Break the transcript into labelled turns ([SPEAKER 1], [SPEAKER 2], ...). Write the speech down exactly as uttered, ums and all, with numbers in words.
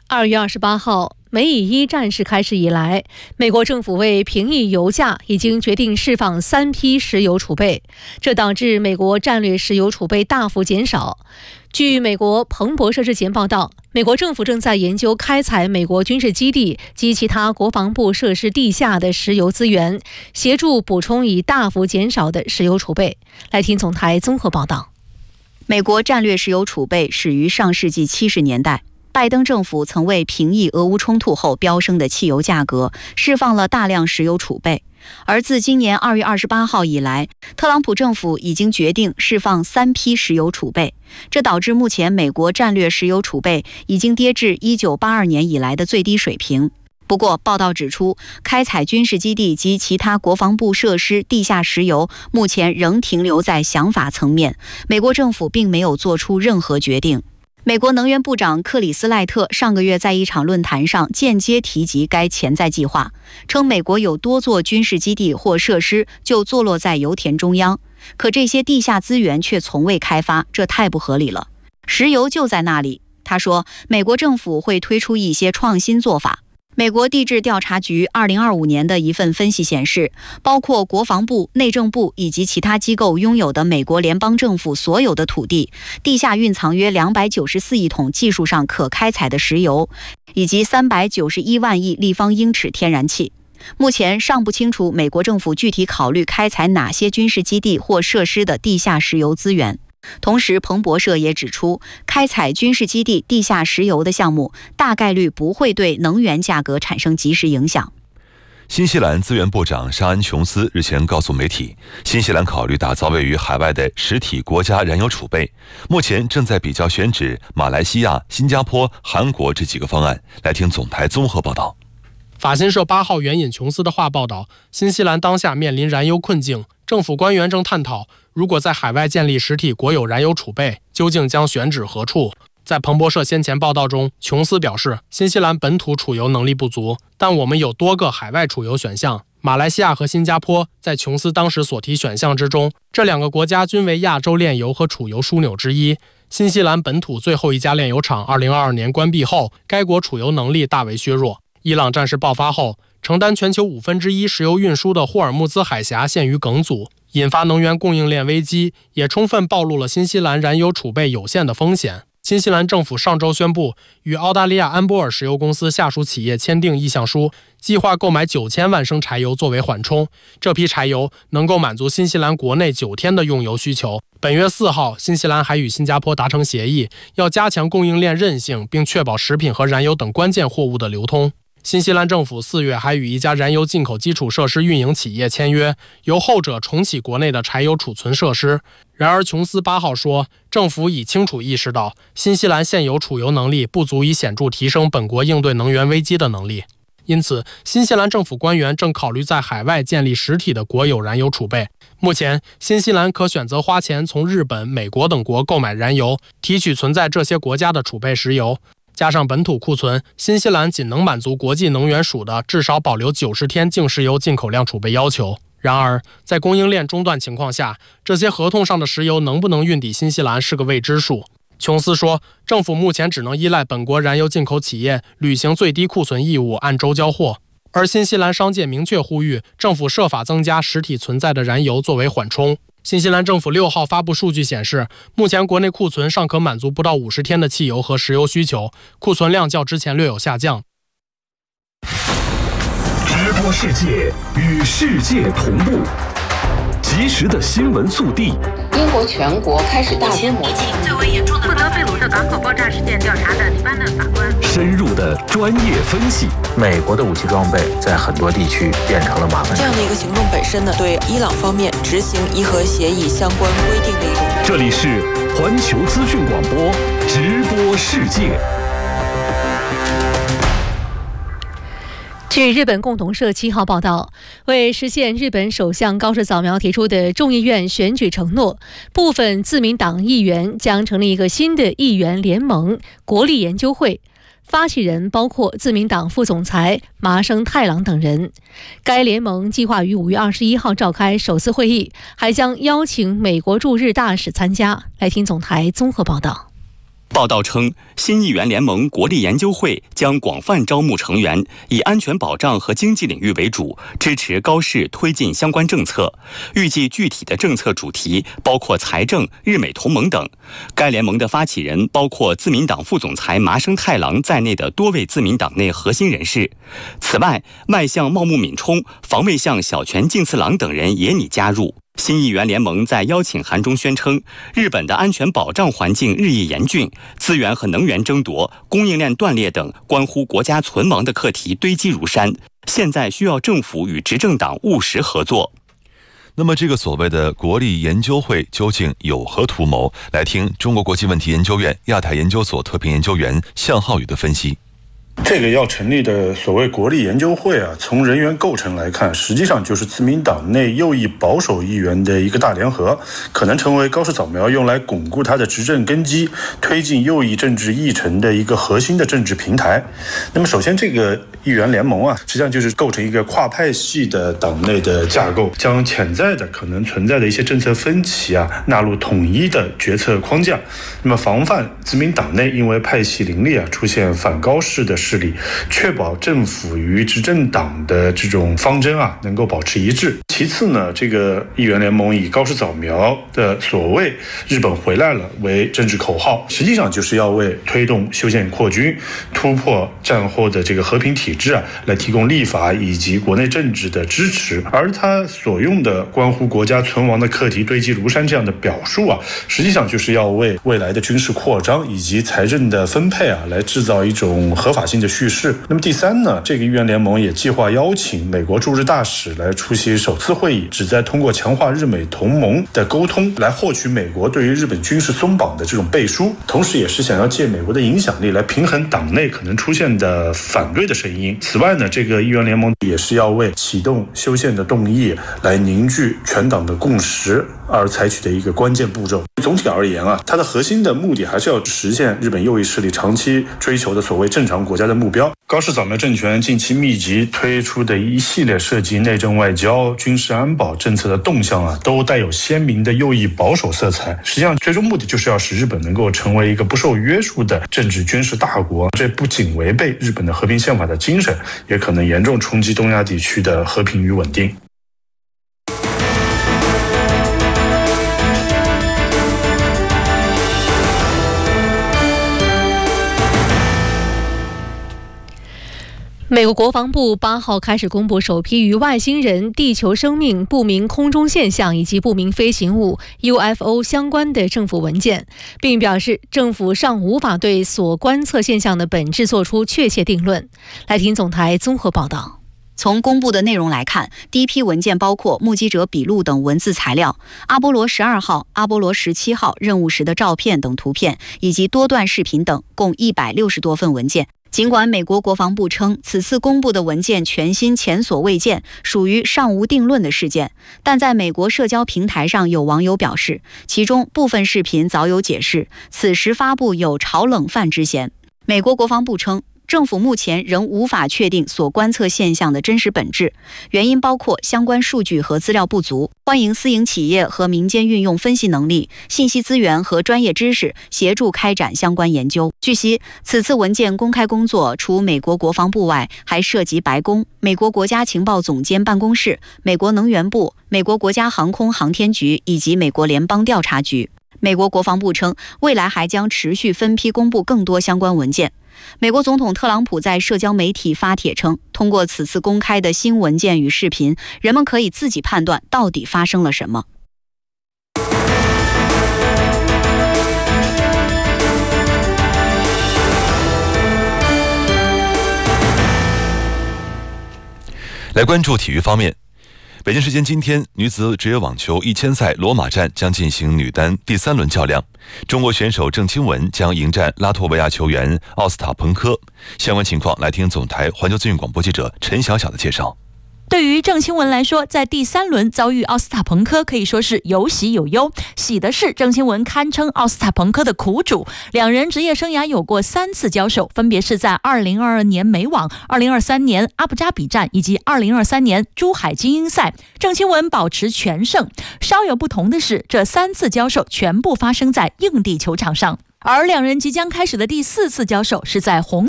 [SPEAKER 1] 二月二十八号，美以一战事开始以来，美国政府为平抑油价，已经决定释放三批石油储备，这导致美国战略石油储备大幅减少。据美国彭博社日前报道，美国政府正在研究开采美国军事基地及其他国防部设施地下的石油资源，协助补充已大幅减少的石油储备。来听总台综合报道。
[SPEAKER 2] 美国战略石油储备始于上世纪七十年代。拜登政府曾为平抑俄乌冲突后飙升的汽油价格，释放了大量石油储备。而自今年二月二十八号以来，特朗普政府已经决定释放三批石油储备，这导致目前美国战略石油储备已经跌至一九八二年以来的最低水平。不过，报道指出，开采军事基地及其他国防部设施地下石油目前仍停留在想法层面，美国政府并没有做出任何决定。美国能源部长克里斯赖特上个月在一场论坛上间接提及该潜在计划，称美国有多座军事基地或设施就坐落在油田中央，可这些地下资源却从未开发，这太不合理了。石油就在那里。他说，美国政府会推出一些创新做法。美国地质调查局二零二五年的一份分析显示，包括国防部、内政部以及其他机构拥有的美国联邦政府所有的土地，地下蕴藏约两百九十四亿桶技术上可开采的石油，以及三百九十一万亿立方英尺天然气。目前尚不清楚美国政府具体考虑开采哪些军事基地或设施的地下石油资源。同时，彭博社也指出，开采军事基地地下石油的项目大概率不会对能源价格产生及时影响。
[SPEAKER 3] 新西兰资源部长沙恩·琼斯日前告诉媒体，新西兰考虑打造位于海外的实体国家燃油储备，目前正在比较选址马来西亚、新加坡、韩国这几个方案。来听总台综合报道。
[SPEAKER 4] 法新社八号援引琼斯的话报道，新西兰当下面临燃油困境，政府官员正探讨，如果在海外建立实体国有燃油储备，究竟将选址何处。在彭博社先前报道中，琼斯表示，新西兰本土储油能力不足，但我们有多个海外储油选项。马来西亚和新加坡在琼斯当时所提选项之中，这两个国家均为亚洲炼油和储油枢纽之一。新西兰本土最后一家炼油厂二零二二年关闭后，该国储油能力大为削弱。伊朗战事爆发后，承担全球五分之一石油运输的霍尔木兹海峡陷于梗阻，引发能源供应链危机，也充分暴露了新西兰燃油储备有限的风险。新西兰政府上周宣布，与澳大利亚安波尔石油公司下属企业签订意向书，计划购买九千万升柴油作为缓冲。这批柴油能够满足新西兰国内九天的用油需求。本月四号，新西兰还与新加坡达成协议，要加强供应链韧性，并确保食品和燃油等关键货物的流通。新西兰政府四月还与一家燃油进口基础设施运营企业签约，由后者重启国内的柴油储存设施。然而，琼斯八号说，政府已清楚意识到新西兰现有储油能力不足以显著提升本国应对能源危机的能力，因此，新西兰政府官员正考虑在海外建立实体的国有燃油储备。目前，新西兰可选择花钱从日本、美国等国购买燃油，提取存在这些国家的储备石油。加上本土库存，新西兰仅能满足国际能源署的至少保留九十天净石油进口量储备要求。然而，在供应链中断情况下，这些合同上的石油能不能运抵新西兰是个未知数。琼斯说，政府目前只能依赖本国燃油进口企业履行最低库存义务，按周交货。而新西兰商界明确呼吁政府设法增加实体存在的燃油作为缓冲。新西兰政府六号发布数据显示，目前国内库存尚可满足不到五十天的汽油和石油需求，库存量较之前略有下降。
[SPEAKER 5] 直播世界，与世界同步，及时的新闻速递。
[SPEAKER 6] 英国全国开始大规模
[SPEAKER 7] 疫情最为严重的负责贝鲁特港口爆炸事件调查的黎巴嫩法官，
[SPEAKER 5] 深入的专业分析。
[SPEAKER 8] 美国的武器装备在很多地区变成了麻烦。
[SPEAKER 9] 这样的一个行动本身呢，对伊朗方面执行伊核协议相关规定的一种。
[SPEAKER 5] 这里是环球资讯广播直播世界。
[SPEAKER 1] 据日本共同社七号报道，为实现日本首相高市早苗提出的众议院选举承诺，部分自民党议员将成立一个新的议员联盟国立研究会，发起人包括自民党副总裁麻生太郎等人。该联盟计划于五月二十一号召开首次会议，还将邀请美国驻日大使参加。来听总台综合报道。
[SPEAKER 10] 报道称，新议员联盟国力研究会将广泛招募成员，以安全保障和经济领域为主，支持高市推进相关政策。预计具体的政策主题包括财政、日美同盟等。该联盟的发起人包括自民党副总裁麻生太郎在内的多位自民党内核心人士。此外，外相茂木敏充、防卫相小泉进次郎等人也拟加入。新议员联盟在邀请函中宣称，日本的安全保障环境日益严峻，资源和能源争夺、供应链断裂等关乎国家存亡的课题堆积如山，现在需要政府与执政党务实合作。
[SPEAKER 3] 那么，这个所谓的国力研究会究竟有何图谋？来听中国国际问题研究院亚太研究所特聘研究员向浩宇的分析。
[SPEAKER 11] 这个要成立的所谓国力研究会啊，从人员构成来看，实际上就是自民党内右翼保守议员的一个大联合，可能成为高市早苗用来巩固他的执政根基、推进右翼政治议程的一个核心的政治平台。那么，首先这个议员联盟啊，实际上就是构成一个跨派系的党内的架构，将潜在的可能存在的一些政策分歧啊纳入统一的决策框架，那么防范自民党内因为派系林立啊出现反高市的势力，确保政府与执政党的这种方针啊能够保持一致。其次呢，这个议员联盟以高市早苗的所谓日本回来了为政治口号，实际上就是要为推动修宪扩军、突破战后的这个和平体制啊来提供立法以及国内政治的支持。而他所用的关乎国家存亡的课题堆积如山这样的表述啊，实际上就是要为未来的军事扩张以及财政的分配啊来制造一种合法性的叙事。那么第三呢，这个议员联盟也计划邀请美国驻日大使来出席首次会议，旨在通过强化日美同盟的沟通来获取美国对于日本军事松绑的这种背书，同时也是想要借美国的影响力来平衡党内可能出现的反对的声音。此外呢，这个议员联盟也是要为启动修宪的动议来凝聚全党的共识而采取的一个关键步骤。总体而言啊，它的核心的目的还是要实现日本右翼势力长期追求的所谓正常国家的目标。高市早苗政权近期密集推出的一系列涉及内政外交、军事安保政策的动向啊，都带有鲜明的右翼保守色彩。实际上，最终目的就是要使日本能够成为一个不受约束的政治军事大国。这不仅违背日本的和平宪法的精神，也可能严重冲击东亚地区的和平与稳定。
[SPEAKER 1] 美国国防部八号开始公布首批与外星人、地球生命、不明空中现象以及不明飞行物 U F O 相关的政府文件，并表示政府尚无法对所观测现象的本质做出确切定论。来听总台综合报道。
[SPEAKER 2] 从公布的内容来看，第一批文件包括目击者笔录等文字材料、阿波罗十二号、阿波罗十七号任务时的照片等图片，以及多段视频等，共一百六十多份文件。尽管美国国防部称此次公布的文件全新前所未见，属于尚无定论的事件，但在美国社交平台上有网友表示，其中部分视频早有解释，此时发布有炒冷饭之嫌。美国国防部称，政府目前仍无法确定所观测现象的真实本质，原因包括相关数据和资料不足，欢迎私营企业和民间运用分析能力、信息资源和专业知识，协助开展相关研究。据悉，此次文件公开工作除美国国防部外，还涉及白宫、美国国家情报总监办公室、美国能源部、美国国家航空航天局以及美国联邦调查局。美国国防部称，未来还将持续分批公布更多相关文件。美国总统特朗普在社交媒体发帖称，通过此次公开的新文件与视频，人们可以自己判断到底发生了什么。
[SPEAKER 3] 来关注体育方面。北京时间今天，女子职业网球一千赛罗马站将进行女单第三轮较量，中国选手郑钦文将迎战拉脱维亚球员奥斯塔彭科。相关情况，来听总台环球资讯广播记者陈晓晓的介绍。
[SPEAKER 12] 对于郑钦文来说，在第三轮遭遇奥斯塔彭科可以说是有喜有忧。喜的是郑钦文堪称奥斯塔彭科的苦主，两人职业生涯有过三次交手，分别是在二零二二年美网、二零二三年阿布扎比站以及二零二三年珠海精英赛，郑钦文保持全胜。稍有不同的是，这三次交手全部发生在硬地球场上。而两人即将开始的第四次交手是在红